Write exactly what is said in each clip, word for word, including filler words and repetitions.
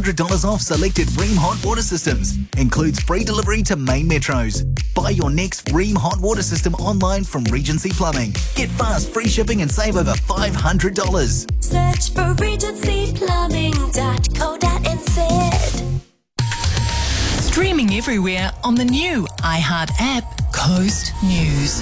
hundred dollars off selected Rheem hot water systems. Includes free delivery to main metros. Buy your next Rheem hot water system online from Regency Plumbing. Get fast, free shipping and save over five hundred dollars. Search for regency plumbing dot co dot n z. Streaming everywhere on the new iHeart app, Coast News.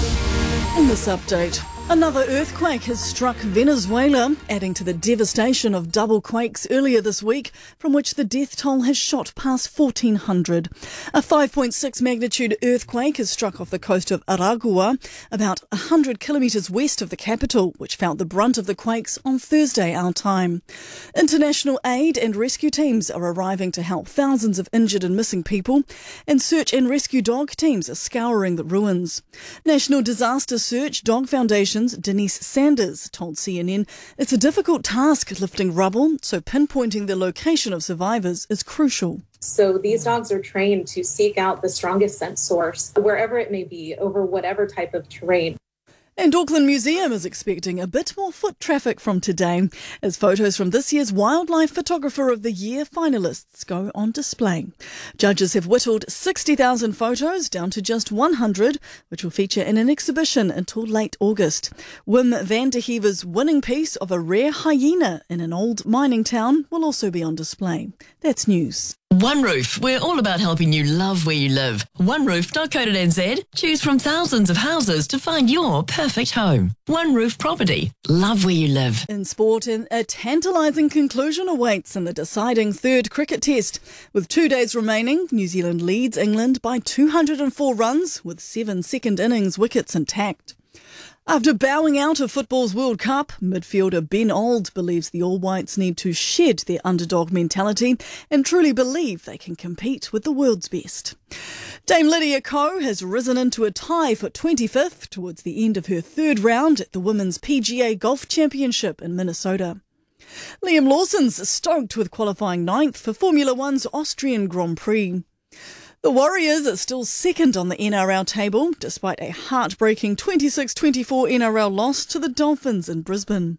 In this update, another earthquake has struck Venezuela, adding to the devastation of double quakes earlier this week, from which the death toll has shot past fourteen hundred. A five point six magnitude earthquake has struck off the coast of Aragua, about one hundred kilometres west of the capital, which felt the brunt of the quakes on Thursday our time. International aid and rescue teams are arriving to help thousands of injured and missing people, and search and rescue dog teams are scouring the ruins. National Disaster Search Dog Foundation Denise Sanders told C N N it's a difficult task lifting rubble, so pinpointing the location of survivors is crucial. So these dogs are trained to seek out the strongest scent source, wherever it may be, over whatever type of terrain. And Auckland Museum is expecting a bit more foot traffic from today, as photos from this year's Wildlife Photographer of the Year finalists go on display. Judges have whittled sixty thousand photos down to just one hundred, which will feature in an exhibition until late August. Wim van der Heever's winning piece of a rare hyena in an old mining town will also be on display. That's news. One Roof, we're all about helping you love where you live. one roof dot co dot n z. Choose from thousands of houses to find your perfect home. One Roof Property. Love where you live. In sport, a tantalising conclusion awaits in the deciding third cricket test. With two days remaining, New Zealand leads England by two hundred four runs, with seven second innings wickets intact. After bowing out of football's World Cup, midfielder Ben Auld believes the All Whites need to shed their underdog mentality and truly believe they can compete with the world's best. Dame Lydia Ko has risen into a tie for twenty-fifth towards the end of her third round at the Women's P G A Golf Championship in Minnesota. Liam Lawson's stoked with qualifying ninth for Formula One's Austrian Grand Prix. The Warriors are still second on the N R L table, despite a heartbreaking twenty-six twenty-four N R L loss to the Dolphins in Brisbane.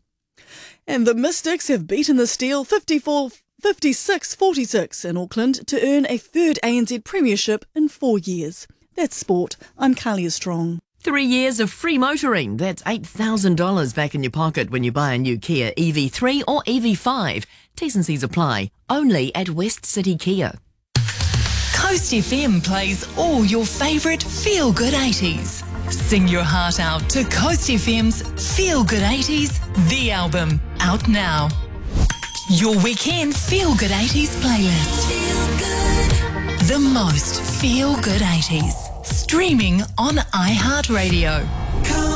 And the Mystics have beaten the Steel fifty-four fifty-six forty-six in Auckland to earn a third A N Z premiership in four years. That's sport. I'm Kalia Strong. Three years of free motoring. That's eight thousand dollars back in your pocket when you buy a new Kia E V three or E V five. T's and C's apply. Only at West City Kia. Coast F M plays all your favourite feel-good eighties. Sing your heart out to Coast F M's Feel Good eighties, the album, out now. Your weekend Feel Good eighties playlist. Feel good. The most feel-good eighties. Streaming on iHeartRadio.